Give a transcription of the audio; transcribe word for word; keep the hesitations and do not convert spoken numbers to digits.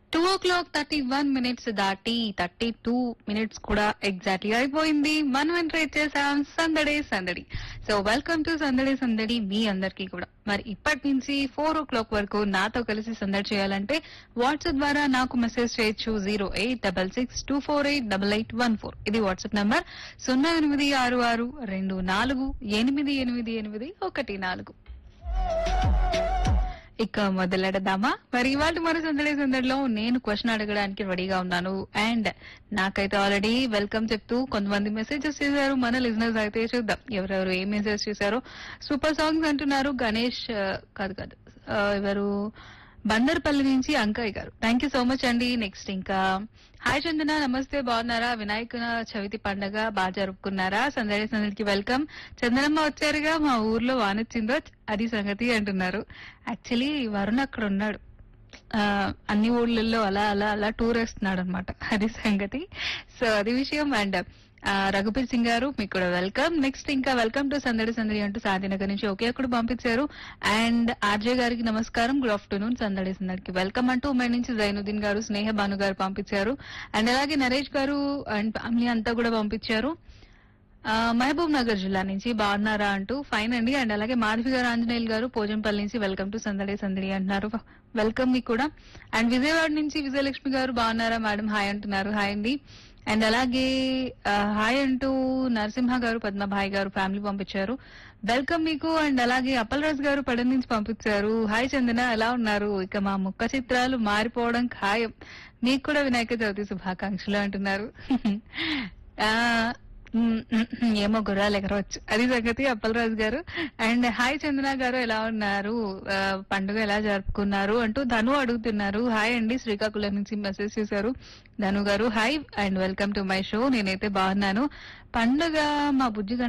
Two ఓ clock thirty one minutes దాటి thirty two minutes కూడా exactly అయిపోయింది. మనం ఎంటర్ చేసాం సందడే సందడి. సో వెల్కమ్ టు సందడే సందడి మీ అందరికీ కూడా. మరి ఇప్పటి నుంచి ఫోర్ ఓ క్లాక్ వరకు నాతో కలిసి సందడి చేయాలంటే వాట్సాప్ ద్వారా నాకు మెసేజ్ చేయొచ్చు. Zero eight double six two four eight double eight one four ఇది వాట్సాప్ నంబర్. సున్నా ఎనిమిది ఆరు ఆరు రెండు నాలుగు ఎనిమిది ఎనిమిది ఎనిమిది ఒకటి నాలుగు. ఇక మొదలెడదామా? మరి ఇవాళ మన సందడి సందడిలో నేను క్వశ్చన్ అడగడానికి రెడీగా ఉన్నాను. అండ్ నాకైతే ఆల్రెడీ వెల్కమ్ చెప్తూ కొంతమంది మెసేజెస్ చేశారు. మన లిజనర్స్ అయితే చూద్దాం ఎవరెవరు ఏం మెసేజ్ చేశారో. సూపర్ సాంగ్స్ అంటున్నారు గణేష్. ఆ, కాదు కాదు ఆ, ఎవరు బందర్పల్లి నుంచి అంకయ్య గారు. థ్యాంక్ యూ సో మచ్ అండి. నెక్స్ట్ ఇంకా హాయ్ చందన, నమస్తే, బాగున్నారా? వినాయక చవితి పండగ బాగా జరుపుకున్నారా? సందడి సందడికి వెల్కమ్. చందనమ్మ వచ్చారుగా, మా ఊర్లో వానొచ్చిందో అది సంగతి అంటున్నారు. యాక్చువల్లీ వరుణ్ అక్కడ ఉన్నాడు, ఆ, అన్ని ఊళ్ళల్లో అలా అలా అలా టూర్ వేస్తున్నాడు అనమాట. అది సంగతి. సో అది విషయం. అండ్ రఘుపీర్ సింగ్ గారు మీకు కూడా వెల్కమ్. నెక్స్ట్ ఇంకా వెల్కమ్ టు సందడి సందడి అంటూ సాధినగర్ నుంచి ఒకే ఒక్కడు పంపించారు. అండ్ ఆర్జే గారికి నమస్కారం, గుడ్ ఆఫ్టర్నూన్, సందడి సందడికి వెల్కమ్ అంటూ ఉమ్మడి నుంచి జైనుద్దీన్ గారు, స్నేహ భాను గారు పంపించారు. అండ్ అలాగే నరేష్ గారు అండ్ ఫ్యామిలీ అంతా కూడా పంపించారు. ఆ, మహబూబ్ నగర్ జిల్లా నుంచి బాగున్నారా అంటూ ఫైన్ అండి. అండ్ అలాగే మాధవి గారు, ఆంజనేయులు గారు పోజంపల్లి నుంచి వెల్కమ్ టు సందడి సందడి అంటున్నారు. వెల్కమ్ మీకు కూడా. అండ్ విజయవాడ నుంచి విజయలక్ష్మి గారు బాగున్నారా మేడం, హాయ్ అంటున్నారు. హాయ్ అండి. అండ్ అలాగే ఆ, హాయ్ అంటూ నరసింహ గారు, పద్మభాయ్ గారు ఫ్యామిలీ పంపించారు. వెల్కమ్ మీకు. అండ్ అలాగే అప్పలరాజు గారు పడన్ నుంచి పంపించారు. హాయ్ చందన, ఎలా ఉన్నారు? ఇక మా ముఖ చిత్రాలు మారిపోవడం ఖాయం, మీకు కూడా వినాయక చవితి శుభాకాంక్షలు అంటున్నారు. ఆ ఉమ్, ఉమ్, ఉమ్, ఏమో గుర్రాలు ఎగరవచ్చు, అది సంగతి అప్పలరాజు గారు. అండ్ హాయ్ చందన గారు, ఎలా ఉన్నారు? ఆ, పండుగ ఎలా జరుపుకున్నారు అంటూ ధను అడుగుతున్నారు. హాయ్ అండి, శ్రీకాకుళం నుంచి మెసేజ్ చేశారు ధను గారు. Hi and welcome to my show. నేనైతే బాగున్నాను. పండుగ మా బుజ్జి